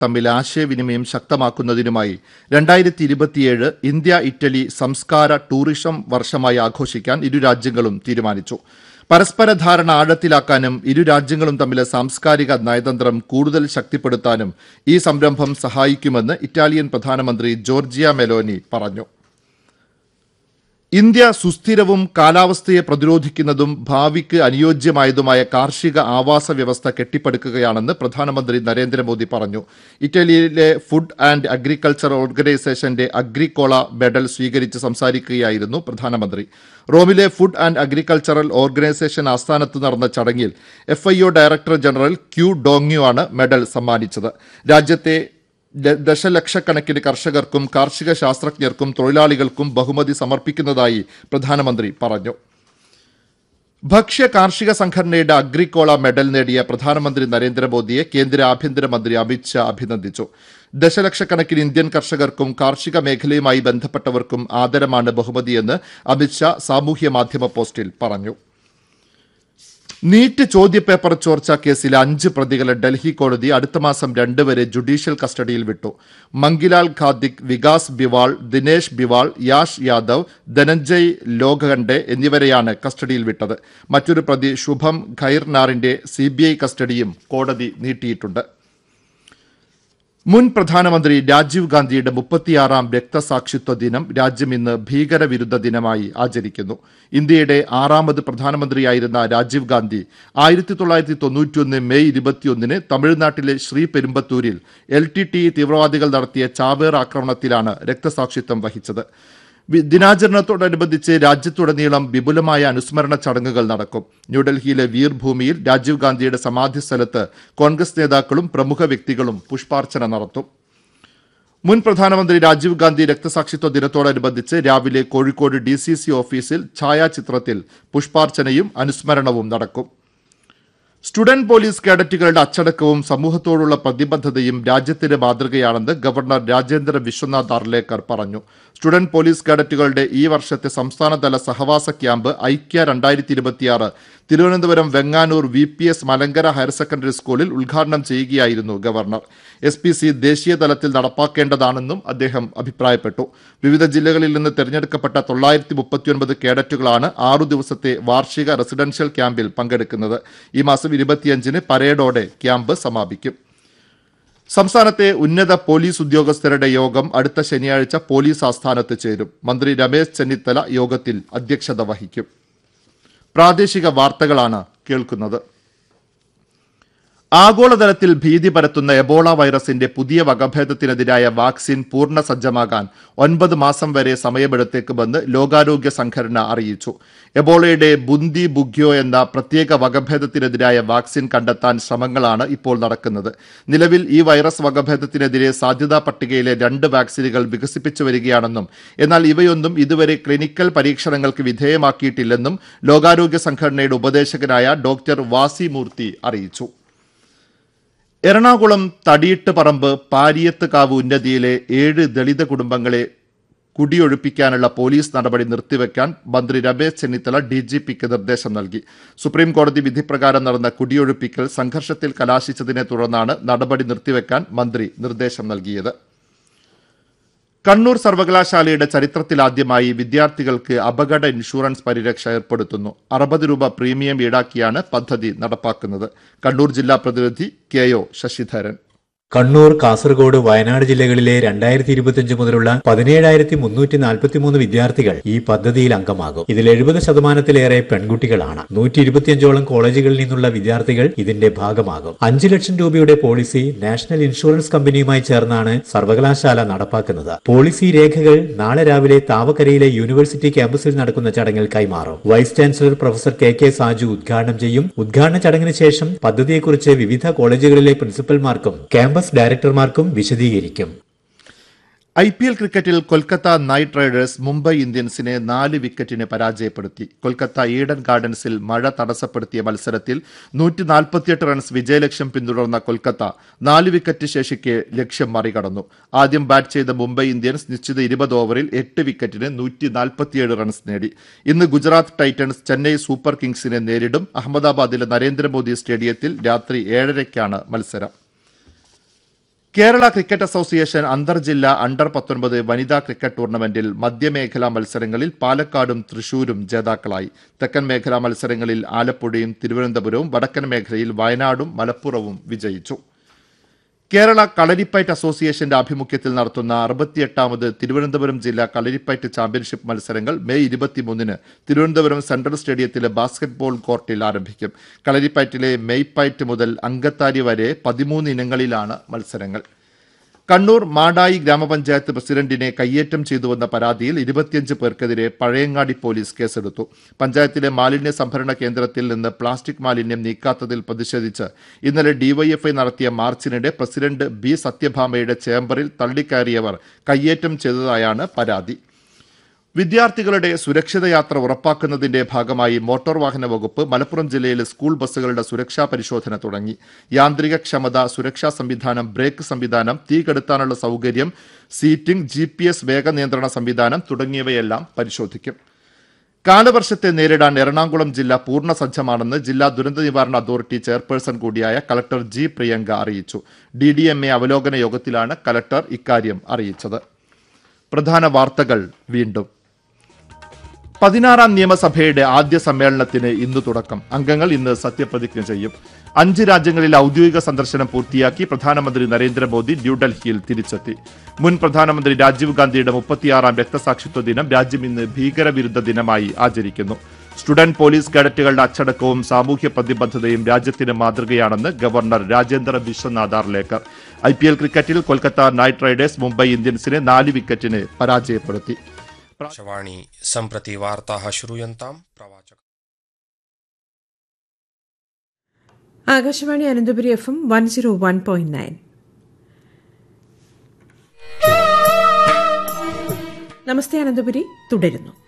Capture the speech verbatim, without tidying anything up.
തമ്മിൽ ആശയവിനിമയം ശക്തമാക്കുന്നതിനുമായി രണ്ടായിരത്തി ഇരുപത്തിയേഴ് ഇന്ത്യ ഇറ്റലി സംസ്കാര ടൂറിസം വർഷമായി ആഘോഷിക്കാൻ ഇരു രാജ്യങ്ങളും തീരുമാനിച്ചു. പരസ്പര ധാരണ ആഴത്തിലാക്കാനും ഇരു രാജ്യങ്ങളും തമ്മിലെ സാംസ്കാരിക നയതന്ത്രം കൂടുതൽ ശക്തിപ്പെടുത്താനും ഈ സംരംഭം സഹായിക്കുമെന്ന് ഇറ്റാലിയൻ പ്രധാനമന്ത്രി ജോർജിയ മെലോനി പറഞ്ഞു. ഇന്ത്യ സുസ്ഥിരവും കാലാവസ്ഥയെ പ്രതിരോധിക്കുന്നതും ഭാവിക്ക് അനുയോജ്യമായതുമായ കാർഷിക ആവാസ വ്യവസ്ഥ കെട്ടിപ്പടുക്കുകയാണെന്ന് പ്രധാനമന്ത്രി നരേന്ദ്രമോദി പറഞ്ഞു. ഇറ്റലിയിലെ ഫുഡ് ആൻഡ് അഗ്രികൾച്ചർ ഓർഗനൈസേഷന്റെ അഗ്രിക്കോള മെഡൽ സ്വീകരിച്ച് സംസാരിക്കുകയായിരുന്നു പ്രധാനമന്ത്രി. റോമിലെ ഫുഡ് ആൻഡ് അഗ്രികൾച്ചറൽ ഓർഗനൈസേഷൻ ആസ്ഥാനത്ത് നടന്ന ചടങ്ങിൽ F I O director general Q Dongyu ആണ് മെഡൽ സമ്മാനിച്ചത്. രാജ്യത്തെ ദശലക്ഷക്കണക്കിന് കർഷകർക്കും കാർഷിക ശാസ്ത്രജ്ഞർക്കും തൊഴിലാളികൾക്കും ബഹുമതി സമർപ്പിക്കുന്നതായി പ്രധാനമന്ത്രി പറഞ്ഞു. ഭക്ഷ്യ കാർഷിക സംഘടനയുടെ അഗ്രിക്കോള മെഡൽ നേടിയ പ്രധാനമന്ത്രി നരേന്ദ്രമോദിയെ കേന്ദ്ര ആഭ്യന്തരമന്ത്രി അമിത്ഷാ അഭിനന്ദിച്ചു. ദശലക്ഷക്കണക്കിന് ഇന്ത്യൻ കർഷകർക്കും കാർഷിക മേഖലയുമായി ബന്ധപ്പെട്ടവർക്കും ആദരമാണ് ബഹുമതിയെന്ന് അമിത്ഷാ സാമൂഹ്യ മാധ്യമ പോസ്റ്റിൽ പറഞ്ഞു. നീറ്റ് ചോദ്യപേപ്പർ ചോർച്ച കേസിലെ അഞ്ച് പ്രതികളെ ഡൽഹി കോടതി അടുത്ത മാസം രണ്ട് വരെ ജുഡീഷ്യൽ കസ്റ്റഡിയിൽ വിട്ടു. മംഗിലാൽ ഖാദിക്, വികാസ് ബിവാൾ, ദിനേശ് ബിവാൾ, യാഷ് യാദവ്, ധനഞ്ജയ് ലോഖണ്ഡെ എന്നിവരെയാണ് കസ്റ്റഡിയിൽ വിട്ടത്. മറ്റൊരു പ്രതി ശുഭം ഖൈർനാറിന്റെ സിബിഐ കസ്റ്റഡിയും കോടതി നീട്ടിയിട്ടുണ്ട്. മുൻ പ്രധാനമന്ത്രി രാജീവ് ഗാന്ധിയുടെ മുപ്പത്തിയാറാം രക്തസാക്ഷിത്വ ദിനം രാജ്യം ഇന്ന് ഭീകരവിരുദ്ധ ദിനമായി ആചരിക്കുന്നു. ഇന്ത്യയുടെ ആറാമത് പ്രധാനമന്ത്രിയായിരുന്ന രാജീവ് ഗാന്ധി ആയിരത്തി തൊള്ളായിരത്തി തൊണ്ണൂറ്റിയൊന്ന് മെയ് ഇരുപത്തിയൊന്നിന് തമിഴ്നാട്ടിലെ ശ്രീപെരുമ്പത്തൂരിൽ എൽ ടി ടി തീവ്രവാദികൾ നടത്തിയ ചാവേർ ആക്രമണത്തിലാണ് രക്തസാക്ഷിത്വം വഹിച്ചത്. ദിനാചരണത്തോടനുബന്ധിച്ച് രാജ്യത്തുടനീളം വിപുലമായ അനുസ്മരണ ചടങ്ങുകൾ നടക്കും. ന്യൂഡൽഹിയിലെ വീർഭൂമിയിൽ രാജീവ് ഗാന്ധിയുടെ സമാധി സ്ഥലത്ത് കോൺഗ്രസ് നേതാക്കളും പ്രമുഖ വ്യക്തികളും പുഷ്പാർച്ചന നടത്തും. മുൻ പ്രധാനമന്ത്രി രാജീവ് ഗാന്ധി രക്തസാക്ഷിത്വ ദിനത്തോടനുബന്ധിച്ച് രാവിലെ കോഴിക്കോട് ഡി സി സി ഓഫീസിൽ ഛായാചിത്രത്തിൽ പുഷ്പാർച്ചനയും അനുസ്മരണവും നടക്കും. സ്റ്റുഡന്റ് പോലീസ് കേഡറ്റുകളുടെ അച്ചടക്കവും സമൂഹത്തോടുള്ള പ്രതിബദ്ധതയും രാജ്യത്തിന്റെ മാതൃകയാണെന്ന് ഗവർണർ രാജേന്ദ്ര വിശ്വനാഥ് അർലേക്കർ പറഞ്ഞു. സ്റ്റുഡന്റ് പോലീസ് കേഡറ്റുകളുടെ ഈ വർഷത്തെ സംസ്ഥാനതല സഹവാസ ക്യാമ്പ് ഐക്യ രണ്ടായിരത്തി ഇരുപത്തിയാറ് Thiruvananthapuram Venganoor V P S Malankara higher secondary സ്കൂളിൽ ഉദ്ഘാടനം ചെയ്യുകയായിരുന്നു ഗവർണർ. എസ് പി സി ദേശീയ തലത്തിൽ നടപ്പാക്കേണ്ടതാണെന്നും അദ്ദേഹം അഭിപ്രായപ്പെട്ടു. വിവിധ ജില്ലകളിൽ നിന്ന് തെരഞ്ഞെടുക്കപ്പെട്ട തൊള്ളായിരത്തി മുപ്പത്തിയൊൻപത് കേഡറ്റുകളാണ് ആറു ദിവസത്തെ വാർഷിക റെസിഡൻഷ്യൽ ക്യാമ്പിൽ പങ്കെടുക്കുന്നത്. ഈ മാസം ഇരുപത്തിയഞ്ചിന് പരേഡോടെ ക്യാമ്പ് സമാപിക്കും. സംസ്ഥാനത്തെ ഉന്നത പോലീസ് ഉദ്യോഗസ്ഥരുടെ യോഗം അടുത്ത ശനിയാഴ്ച പോലീസ് ആസ്ഥാനത്ത് ചേരും. മന്ത്രി രമേശ് ചെന്നിത്തല യോഗത്തിൽ അധ്യക്ഷത വഹിക്കും. പ്രാദേശിക വാർത്തകളാണ് കേൾക്കുന്നത്. ആഗോളതലത്തിൽ ഭീതി പരത്തുന്ന എബോള വൈറസിന്റെ പുതിയ വകഭേദത്തിനെതിരായ വാക്സിൻ പൂർണ്ണ സജ്ജമാകാൻ ഒൻപത് മാസം വരെ സമയമെടുത്തേക്കുമെന്ന് ലോകാരോഗ്യ സംഘടന അറിയിച്ചു. എബോളയുടെ ബുന്തി ബുഗ്യോ എന്ന പ്രത്യേക വകഭേദത്തിനെതിരായ വാക്സിൻ കണ്ടെത്താൻ ശ്രമങ്ങളാണ് ഇപ്പോൾ നടക്കുന്നത്. നിലവിൽ ഈ വൈറസ് വകഭേദത്തിനെതിരെ സാധ്യതാ പട്ടികയിലെ രണ്ട് വാക്സിനുകൾ വികസിപ്പിച്ചു വരികയാണെന്നും എന്നാൽ ഇവയൊന്നും ഇതുവരെ ക്ലിനിക്കൽ പരീക്ഷണങ്ങൾക്ക് വിധേയമാക്കിയിട്ടില്ലെന്നും ലോകാരോഗ്യ സംഘടനയുടെ ഉപദേശകനായ ഡോക്ടർ വാസി മൂർത്തി അറിയിച്ചു. എറണാകുളം തടിയിട്ട് പറമ്പ് പാരിയത്തുകാവ് ഉന്നതിയിലെ ഏഴ് ദളിത് കുടുംബങ്ങളെ കുടിയൊഴിപ്പിക്കാനുള്ള പോലീസ് നടപടി നിർത്തിവെക്കാൻ മന്ത്രി രമേശ് ചെന്നിത്തല ഡിജിപിക്ക് നിർദ്ദേശം നൽകി. സുപ്രീം കോടതി വിധിപ്രകാരം നടന്ന കുടിയൊഴിപ്പിക്കൽ സംഘർഷത്തിൽ കലാശിച്ചതിനെ തുടർന്നാണ് നടപടി നിർത്തിവെക്കാൻ മന്ത്രി നിർദ്ദേശം നൽകിയത്. കണ്ണൂർ സർവകലാശാലയുടെ ചരിത്രത്തിലാദ്യമായി വിദ്യാർത്ഥികൾക്ക് അപകട ഇൻഷുറൻസ് പരിരക്ഷ ഏർപ്പെടുത്തുന്നു. അറുപത് രൂപ പ്രീമിയം ഈടാക്കിയാണ് പദ്ധതി നടപ്പാക്കുന്നത്. കണ്ണൂർ ജില്ലാ പ്രതിനിധി കെ ഒ ശശിധരൻ. കണ്ണൂർ, കാസർഗോഡ്, വയനാട് ജില്ലകളിലെ രണ്ടായിരത്തി ഇരുപത്തിയഞ്ച് മുതലുള്ള പതിനേഴായിരത്തി മുന്നൂറ്റി നാൽപ്പത്തിമൂന്ന് വിദ്യാർത്ഥികൾ ഈ പദ്ധതിയിൽ അംഗമാകും. ഇതിൽ എഴുപത് ശതമാനത്തിലേറെ പെൺകുട്ടികളാണ്. നൂറ്റി ഇരുപത്തിയഞ്ചോളം കോളേജുകളിൽ നിന്നുള്ള വിദ്യാർത്ഥികൾ ഇതിന്റെ ഭാഗമാകും. അഞ്ചു ലക്ഷം രൂപയുടെ പോളിസി നാഷണൽ ഇൻഷുറൻസ് കമ്പനിയുമായി ചേർന്നാണ് സർവകലാശാല നടപ്പാക്കുന്നത്. പോളിസി രേഖകൾ നാളെ രാവിലെ താവക്കരയിലെ യൂണിവേഴ്സിറ്റി ക്യാമ്പസിൽ നടക്കുന്ന ചടങ്ങിൽ കൈമാറും. Vice chancellor professor K K Saju ഉദ്ഘാടനം ചെയ്യും. ഉദ്ഘാടന ചടങ്ങിന് ശേഷം പദ്ധതിയെക്കുറിച്ച് വിവിധ കോളേജുകളിലെ പ്രിൻസിപ്പൽമാർക്കും ക്യാമ്പസ് ഡയറക്ടർമാർക്കും വിശദീകരിക്കും. ഐ പി എൽ ക്രിക്കറ്റിൽ കൊൽക്കത്ത നൈറ്റ് റൈഡേഴ്സ് മുംബൈ ഇന്ത്യൻസിനെ നാല് വിക്കറ്റിന് പരാജയപ്പെടുത്തി. കൊൽക്കത്ത ഈഡൻ ഗാർഡൻസിൽ മഴ തടസ്സപ്പെടുത്തിയ മത്സരത്തിൽ നൂറ്റി നാൽപ്പത്തിയെട്ട് റൺസ് വിജയലക്ഷ്യം പിന്തുടർന്ന കൊൽക്കത്ത നാല് വിക്കറ്റ് ശേഷിക്കെ ലക്ഷ്യം മറികടന്നു. ആദ്യം ബാറ്റ് ചെയ്ത മുംബൈ ഇന്ത്യൻസ് നിശ്ചിത ഇരുപത് ഓവറിൽ എട്ട് വിക്കറ്റിന് നൂറ്റി നാൽപ്പത്തിയേഴ് റൺസ് നേടി. ഇന്ന് ഗുജറാത്ത് ടൈറ്റൻസ് ചെന്നൈ സൂപ്പർ കിങ്സിനെ നേരിടും. അഹമ്മദാബാദിലെ നരേന്ദ്രമോദി സ്റ്റേഡിയത്തിൽ രാത്രി ഏഴരയ്ക്കാണ് മത്സരം. കേരള ക്രിക്കറ്റ് അസോസിയേഷൻ അന്തർജില്ലാ അണ്ടർ പത്തൊൻപത് വനിതാ ക്രിക്കറ്റ് ടൂർണമെന്റിൽ മധ്യമേഖലാ മത്സരങ്ങളിൽ പാലക്കാടും തൃശൂരും ജേതാക്കളായി. തെക്കൻ മേഖലാ മത്സരങ്ങളിൽ ആലപ്പുഴയും തിരുവനന്തപുരവും, വടക്കൻ മേഖലയിൽ വയനാടും മലപ്പുറവും വിജയിച്ചു. കേരള കളരിപ്പയറ്റ് അസോസിയേഷന്റെ ആഭിമുഖ്യത്തിൽ നടത്തുന്ന അറുപത്തിയെട്ടാമത് തിരുവനന്തപുരം ജില്ലാ കളരിപ്പയറ്റ് ചാമ്പ്യൻഷിപ്പ് മത്സരങ്ങൾ മെയ് ഇരുപത്തിമൂന്നിന് തിരുവനന്തപുരം സെൻട്രൽ സ്റ്റേഡിയത്തിലെ ബാസ്കറ്റ്ബോൾ കോർട്ടിൽ ആരംഭിക്കും. കളരിപ്പയറ്റിലെ മെയ്പയറ്റ് മുതൽ അങ്കത്താരി വരെ പതിമൂന്ന് ഇനങ്ങളിലാണ് മത്സരങ്ങൾ. കണ്ണൂർ മാടായി ഗ്രാമപഞ്ചായത്ത് പ്രസിഡന്റിനെ കയ്യേറ്റം ചെയ്തുവെന്ന പരാതിയിൽ ഇരുപത്തിയഞ്ച് പേർക്കെതിരെ പഴയങ്ങാടി പോലീസ് കേസെടുത്തു. പഞ്ചായത്തിലെ മാലിന്യ സംഭരണ കേന്ദ്രത്തിൽ നിന്ന് പ്ലാസ്റ്റിക് മാലിന്യം നീക്കാത്തതിൽ പ്രതിഷേധിച്ച് ഇന്നലെ ഡിവൈഎഫ്ഐ നടത്തിയ മാർച്ചിനിടെ പ്രസിഡന്റ് ബി സത്യഭാമയുടെ ചേംബറിൽ തള്ളിക്കയറിയവർ കയ്യേറ്റം ചെയ്തതായാണ് പരാതി. വിദ്യാർത്ഥികളുടെ സുരക്ഷിത യാത്ര ഉറപ്പാക്കുന്നതിന്റെ ഭാഗമായി മോട്ടോർ വാഹന വകുപ്പ് മലപ്പുറം ജില്ലയിലെ സ്കൂൾ ബസ്സുകളുടെ സുരക്ഷാ പരിശോധന തുടങ്ങി. യാന്ത്രിക ക്ഷമത, സുരക്ഷാ സംവിധാനം, ബ്രേക്ക് സംവിധാനം, തീ കെടുത്താനുള്ള സൗകര്യം, സീറ്റിംഗ്, ജി പി എസ് വേഗ നിയന്ത്രണ സംവിധാനം തുടങ്ങിയവയെല്ലാം പരിശോധിക്കും. കാലവർഷത്തെ നേരിടാൻ എറണാകുളം ജില്ല പൂർണ്ണ സജ്ജമാണെന്ന് ജില്ലാ ദുരന്ത നിവാരണ അതോറിറ്റി ചെയർപേഴ്സൺ കൂടിയായ കളക്ടർ ജി പ്രിയങ്ക അറിയിച്ചു. ഡി ഡി എം എ അവലോകന യോഗത്തിലാണ് കളക്ടർ ഇക്കാര്യം അറിയിച്ചത്. പ്രധാന വാർത്തകൾ വീണ്ടും. പതിനാറാം നിയമസഭയുടെ ആദ്യ സമ്മേളനത്തിന് ഇന്ന് തുടക്കം. അംഗങ്ങൾ ഇന്ന് സത്യപ്രതിജ്ഞ ചെയ്യും. അഞ്ച് രാജ്യങ്ങളിൽ ഔദ്യോഗിക സന്ദർശനം പൂർത്തിയാക്കി പ്രധാനമന്ത്രി നരേന്ദ്രമോദി ന്യൂഡൽഹിയിൽ തിരിച്ചെത്തി. മുൻ പ്രധാനമന്ത്രി രാജീവ് ഗാന്ധിയുടെ മുപ്പത്തിയാറാം രക്തസാക്ഷിത്വ ദിനം രാജ്യം ഇന്ന് ഭീകരവിരുദ്ധ ദിനമായി ആചരിക്കുന്നു. സ്റ്റുഡന്റ് പോലീസ് കേഡറ്റുകളുടെ അച്ചടക്കവും സാമൂഹ്യ പ്രതിബദ്ധതയും രാജ്യത്തിന് മാതൃകയാണെന്ന് governor Rajendra Vishwanath Arlekar. I P L ക്രിക്കറ്റിൽ കൊൽക്കത്ത നൈറ്റ് റൈഡേഴ്സ് മുംബൈ ഇന്ത്യൻസിനെ നാല് വിക്കറ്റിന് പരാജയപ്പെടുത്തി. आकाशवाणी सम्प्रति वार्ताः श्रूयन्ताम् प्रवाचक Akashvani Ananthapuri F M one zero one point nine. നമസ്തേ അനന്തപുരി തുടരുന്നു.